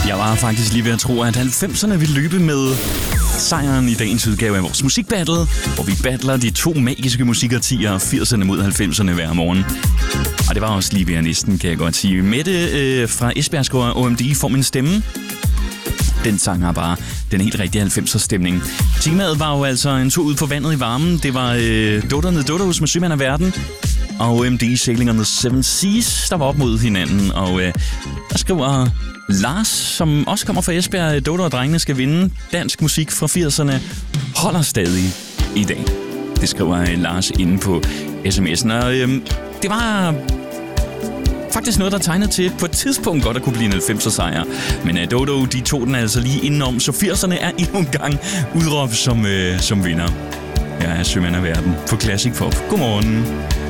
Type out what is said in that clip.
Jeg var faktisk lige ved at tro, at 90'erne ville løbe med sejren i dagens udgave af vores musikbattle, hvor vi battler de to magiske musikårtier, 80'erne mod 90'erne hver morgen. Og det var også lige ved at næsten, kan jeg godt sige. Mette fra Esbjerg OMD får min stemme. Den sang har bare den helt rigtige 90'er stemning. Temaet var jo altså en tur ud på vandet i varmen. Det var Dutterne Dutterhus med Sømand af Verden og OMD Sailing on the Seven Seas, der var op mod hinanden. Og der skriver Lars, som også kommer fra Esbjerg, Dotter og drengene skal vinde. Dansk musik fra 80'erne holder stadig i dag. Det skriver Lars inde på sms'en. Og det var faktisk noget, der tegnede til på et tidspunkt godt at kunne blive en 90'er sejr. Men Dodo, de tog den altså lige indenom, så 80'erne er endnu en gang udråbt som vinder. Jeg er Sømand af Verden på Classic Pop. Godmorgen.